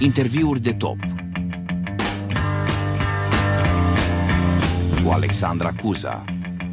Interviuri de top cu Alexandra Cuza.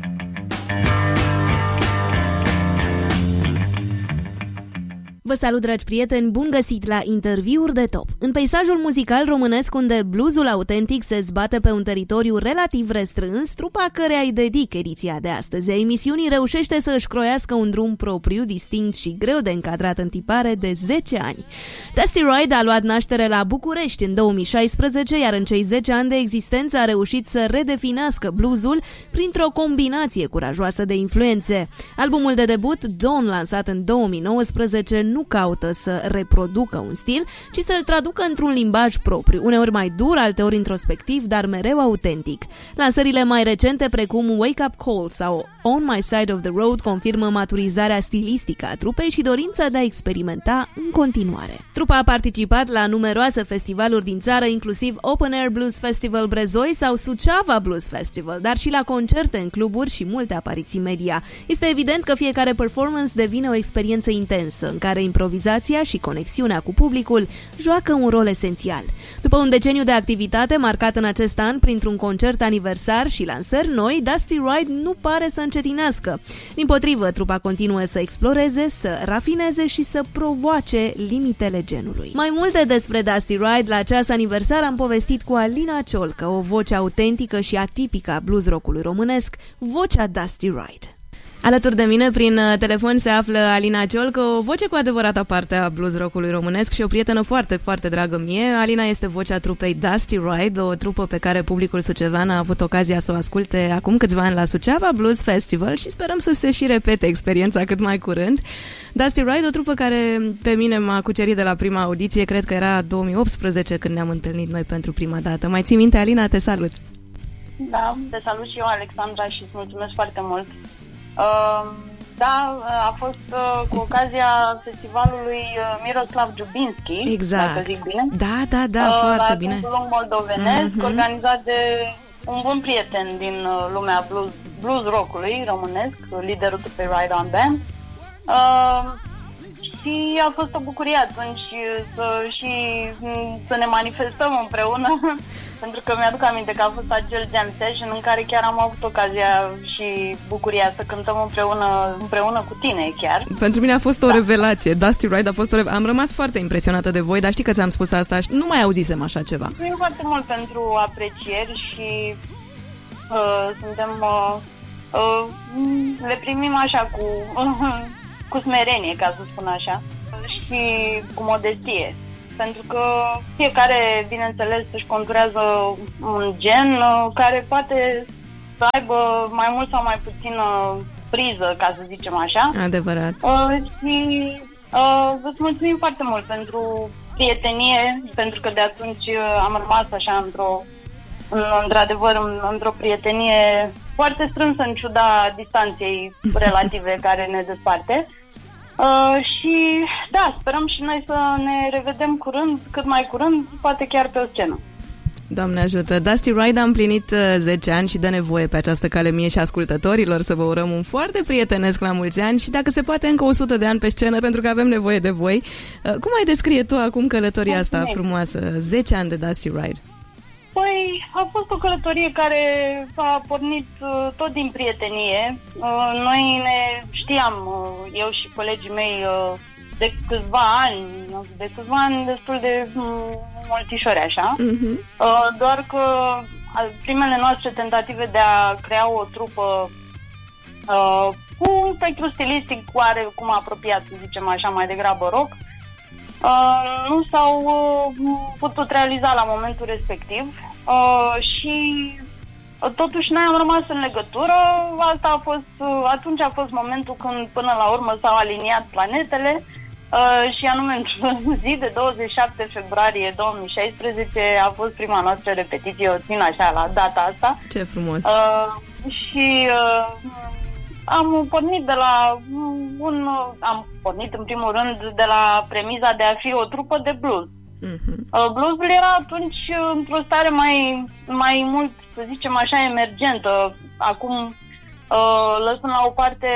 Vă salut, dragi prieteni, bun găsit la Interviuri de top. În peisajul muzical românesc, unde bluesul autentic se zbate pe un teritoriu relativ restrâns, trupa căreia îi dedic ediția de astăzi a emisiunii reușește să își croiască un drum propriu, distinct și greu de încadrat în tipare de 10 ani. Dusty Ride a luat naștere la București în 2016, iar în cei 10 ani de existență a reușit să redefinească bluesul printr-o combinație curajoasă de influențe. Albumul de debut, Dawn, lansat în 2019, nu caută să reproducă un stil, ci să-l traducă într-un limbaj propriu, uneori mai dur, alteori introspectiv, dar mereu autentic. Lansările mai recente, precum Wake Up Call sau On My Side of the Road, confirmă maturizarea stilistică a trupei și dorința de a experimenta în continuare. Trupa a participat la numeroase festivaluri din țară, inclusiv Open Air Blues Festival Brezoi sau Suceava Blues Festival, dar și la concerte în cluburi și multe apariții media. Este evident că fiecare performance devine o experiență intensă, în care improvizația și conexiunea cu publicul joacă un rol esențial. După un deceniu de activitate marcat în acest an printr-un concert aniversar și lansări noi, Dusty Ride nu pare să încetinească. Dimpotrivă, trupa continuă să exploreze, să rafineze și să provoace limitele genului. Mai multe despre Dusty Ride la ceas aniversar am povestit cu Alina Ciolcă, o voce autentică și atipică a blues rock-ului românesc, vocea Dusty Ride. Alături de mine, prin telefon, se află Alina Ciolcă, o voce cu adevărat aparte a blues rock-ului românesc și o prietenă foarte, foarte dragă mie. Alina este vocea trupei Dusty Ride, o trupă pe care publicul sucevean a avut ocazia să o asculte acum câțiva ani la Suceava Blues Festival și sperăm să se și repete experiența cât mai curând. Dusty Ride, o trupă care pe mine m-a cucerit de la prima audiție, cred că era 2018 când ne-am întâlnit noi pentru prima dată. Mai ții minte, Alina? Te salut! Da, te salut și eu, Alexandra, și îți mulțumesc foarte mult. Da, a fost cu ocazia festivalului Miroslav Jubinski, exact. Dacă zic bine. Da, foarte bine. La Lung moldovenesc, organizat de un bun prieten din lumea blues rock-ului românesc, liderul trupei Ride On Band. Și a fost o bucurie atunci să ne manifestăm împreună. Pentru că mi-aduc aminte că a fost acel jam session în care chiar am avut ocazia și bucuria să cântăm împreună cu tine chiar. Pentru mine a fost o revelație. Dusty Ride a fost am rămas foarte impresionată de voi, dar știi că ți-am spus asta și nu mai auzisem așa ceva. Mulțumim foarte mult pentru aprecieri și le primim așa cu smerenie, ca să spun așa, și cu modestie. Pentru că fiecare, bineînțeles, își conturează un gen care poate să aibă mai mult sau mai puțină priză, ca să zicem așa. Adevărat. Și vă mulțumim foarte mult pentru prietenie, pentru că de atunci am rămas așa într-o prietenie foarte strânsă, în ciuda distanței relative care ne desparte. Și da, sperăm și noi să ne revedem curând, cât mai curând, poate chiar pe o scenă. Doamne ajută! Dusty Ride a împlinit 10 ani și dă nevoie pe această cale mie și ascultătorilor să vă urăm un foarte prietenesc la mulți ani și dacă se poate încă 100 de ani pe scenă, pentru că avem nevoie de voi. Cum ai descrie tu acum călătoria asta frumoasă? 10 ani de Dusty Ride. Păi, a fost o călătorie care a pornit tot din prietenie. Noi ne știam, eu și colegii mei, de câțiva ani destul de multișori așa. Doar că primele noastre tentative de a crea o trupă cu un spectru stilistic cum apropiat, să zicem așa, mai degrabă rock, nu s-au putut realiza la momentul respectiv și totuși noi am rămas în legătură. Atunci a fost momentul când până la urmă s-au aliniat planetele și anume într-o zi de 27 februarie 2016 a fost prima noastră repetiție, o țin așa la data asta. Ce frumos! Și am pornit în primul rând de la premiza de a fi o trupă de blues. Bluesul era atunci într-o stare mai mult, să zicem așa, emergentă. Acum, lăsând la o parte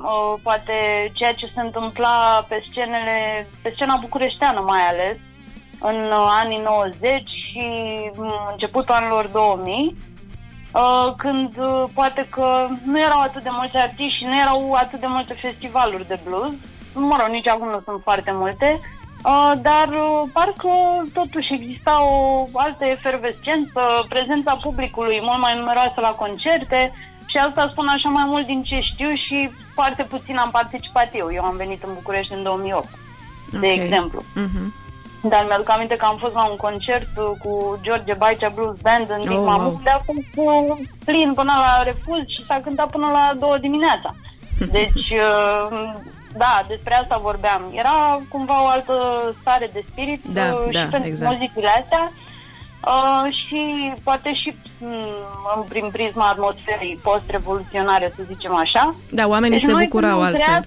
poate ceea ce se întâmpla pe scena bucureșteană mai ales, în anii 90 și începutul anilor 2000, când poate că nu erau atât de mulți artiști și nu erau atât de multe festivaluri de blues. Mă rog, nici acum nu sunt foarte multe, dar parcă totuși exista o altă efervescență, prezența publicului mult mai numeroasă la concerte și asta spun așa mai mult din ce știu și foarte puțin am participat eu. Eu am venit în București în 2008, de exemplu. Dar mi-aduc aminte că am fost la un concert cu George Baicea Blues Band în Digma, unde a fost plin până la refuz și s-a cântat până la 2 dimineața. Deci, da, despre asta vorbeam. Era cumva o altă stare de spirit și pentru muzicile astea și poate și prin prisma atmosferei post-revoluționare, să zicem așa. Da, oamenii se bucurau altfel.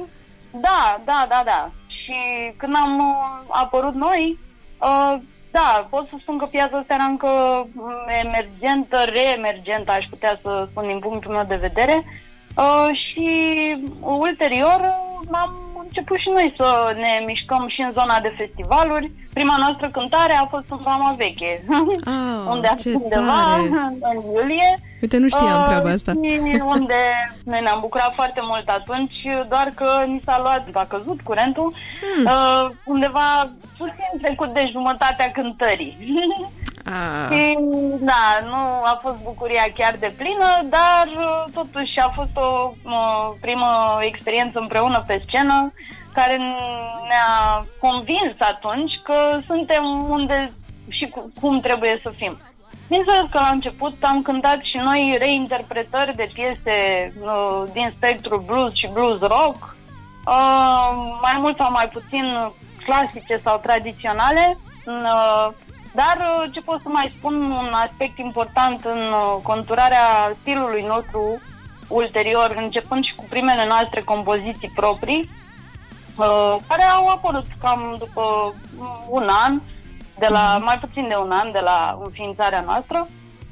Da. Și când am apărut noi, da, pot să spun că piața asta era încă emergentă, reemergentă, aș putea să spun din punctul meu de vedere. Și ulterior am început și noi să ne mișcăm și în zona de festivaluri. Prima noastră cântare a fost în Vama Veche, unde a fost undeva în iulie. Uite, nu știam treaba asta. Unde noi ne-am bucurat foarte mult atunci, doar că ni s-a luat, a căzut curentul, undeva puțin trecut de jumătatea cântării. Și, da, nu a fost bucuria chiar de plină, dar totuși a fost o primă experiență împreună pe scenă care ne-a convins atunci că suntem unde și cum trebuie să fim. Bineînțeles că la început am cântat și noi reinterpretări de piese din spectrul blues și blues rock, mai mult sau mai puțin clasice sau tradiționale, dar ce pot să mai spun, un aspect important în conturarea stilului nostru ulterior, începând și cu primele noastre compoziții proprii, care au apărut cam după un an, mai puțin de un an de la înființarea noastră,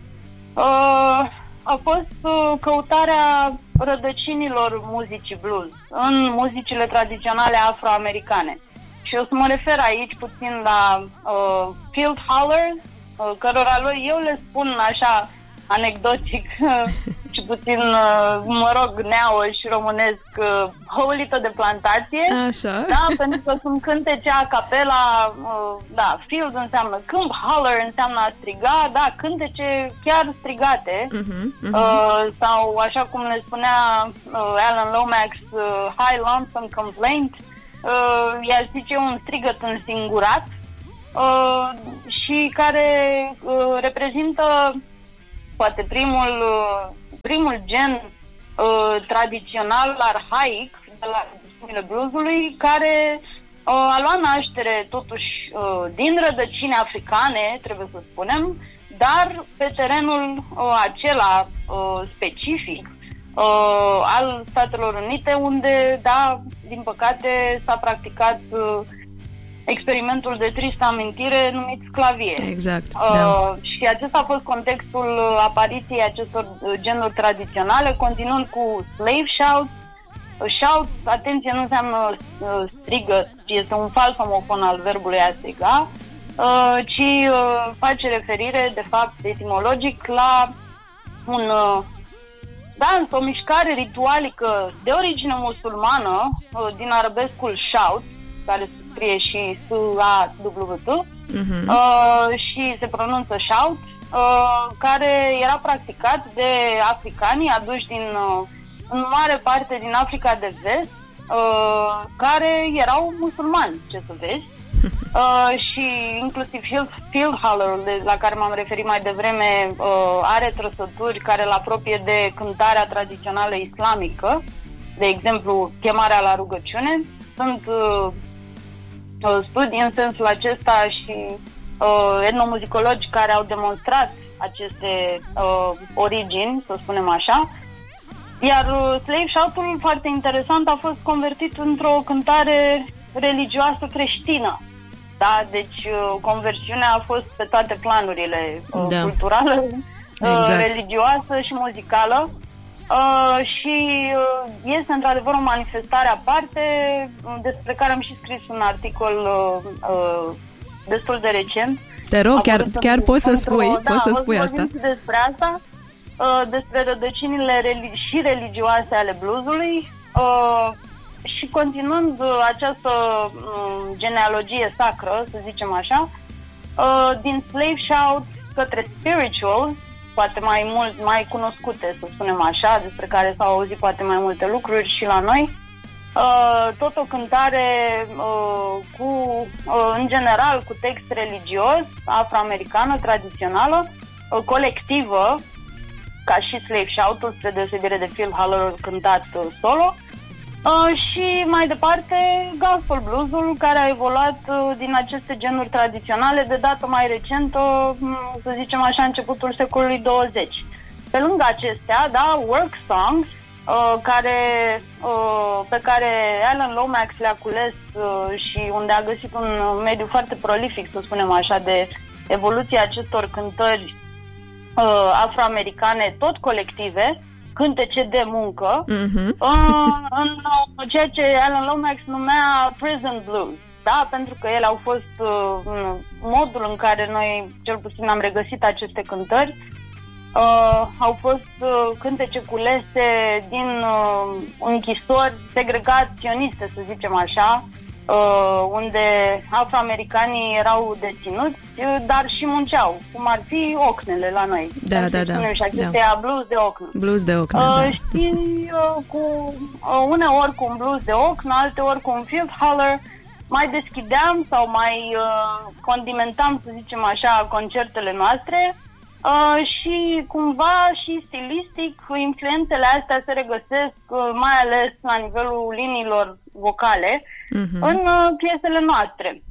a fost căutarea rădăcinilor muzicii blues în muzicile tradiționale afroamericane. Și o să mă refer aici puțin la field hollers, cărora eu le spun așa anecdotic și puțin, mă rog, neauă și românesc, hăulită de plantație. Așa. Da, pentru că sunt cântece a capela, da, field înseamnă câmp, holler înseamnă a striga, da, cântece chiar strigate, sau așa cum le spunea Alan Lomax, high lonesome complaint, i-aș zice un strigăt însingurat, și care reprezintă poate primul gen tradițional arhaic de la ritmile bluesului, care a luat naștere totuși din rădăcini africane, trebuie să spunem, dar pe terenul acela specific al Statelor Unite, unde, da, din păcate s-a practicat experimentul de tristă amintire numit sclavie. Exact. Și acesta a fost contextul apariției acestor genuri tradiționale, continuând cu slave shout. Shout, atenție, nu înseamnă strigă, ci este un fals homofon al verbului a striga, ci face referire, de fapt, etimologic, la un dans, o mișcare ritualică de origine musulmană, din arabescul shout, care se scrie și S-A-W-T, și se pronunță shout, care era practicat de africani aduși în mare parte din Africa de Vest, care erau musulmani, ce să vezi. Și inclusiv field holler, la care m-am referit mai devreme, are trăsături care îl apropie de cântarea tradițională islamică, de exemplu chemarea la rugăciune. Sunt studii în sensul acesta și etnomuzicologi care au demonstrat aceste origini, să spunem așa. Iar slave shout-ul, foarte interesant, a fost convertit într-o cântare religioasă creștină. Da, deci conversiunea a fost pe toate planurile, culturală, exact, religioasă și muzicală. Și este într-adevăr o manifestare aparte despre care am și scris un articol destul de recent. Te rog, chiar poți să spui, poți să spui asta. Despre asta, despre rădăcinile și religioase ale bluesului și continuând această genealogie sacră, să zicem așa, din slave shout către spiritual, poate mai cunoscute, să spunem așa, despre care s-au auzit poate mai multe lucruri și la noi. Tot o cântare în general cu text religios, afroamericană, tradițională, colectivă, ca și slave shout-ul, spre deosebire de Phil Haller cântat solo. Și mai departe gospel blues-ul, care a evoluat din aceste genuri tradiționale de dată mai recentă, să zicem așa, începutul secolului 20. Pe lângă acestea, da, work songs, pe care Alan Lomax le-a cules și unde a găsit un mediu foarte prolific, să spunem așa, de evoluția acestor cântări afroamericane, tot colective, cântece de muncă, în ceea ce Alan Lomax numea prison blues, da? Pentru că ele au fost modul în care noi, cel puțin, am regăsit aceste cântări. Au fost cântece culese din închisori segregaționiste, să zicem așa, unde afroamericanii erau deținuți, dar și munceau, cum ar fi ocnele la noi. Da. Și acestea blues de ocnă. Blues de ocnă, Și uneori cu un blues de ocnă, alteori cu un Phil Haller, mai deschideam sau mai condimentam, să zicem așa, concertele noastre. Și cumva și stilistic influențele astea se regăsesc mai ales la nivelul liniilor vocale în piesele noastre.